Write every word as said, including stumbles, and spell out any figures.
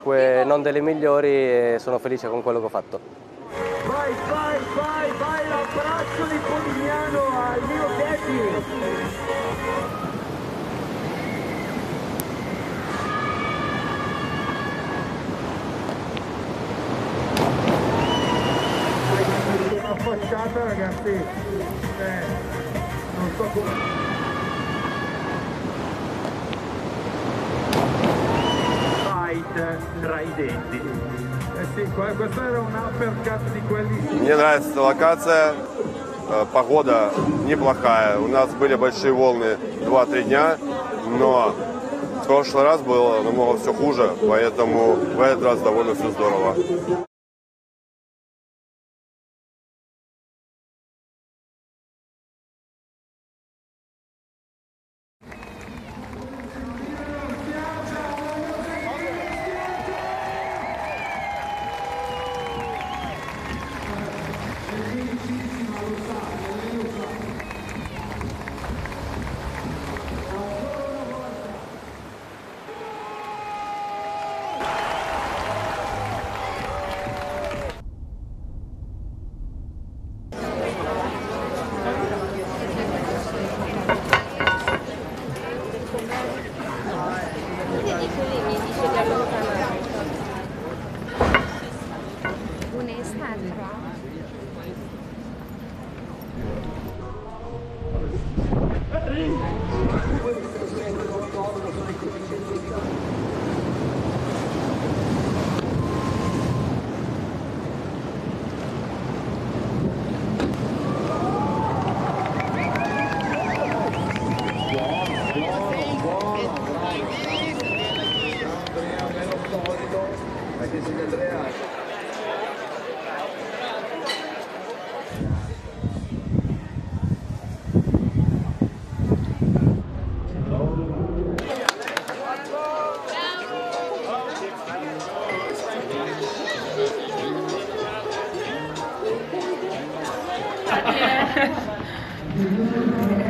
Non delle migliori e sono felice con quello che ho fatto. Vai, vai, vai, vai, l'abbraccio di Polignano al mio Detti. Una facciata, ragazzi, eh, non so come... tra i denti. Eh sì, questo era un uppercut di quelli. Мне нравится эта локация, погода неплохая. У нас были большие волны два-три дня, но в прошлый раз было намного все хуже, поэтому в этот раз довольно все здорово. Yeah.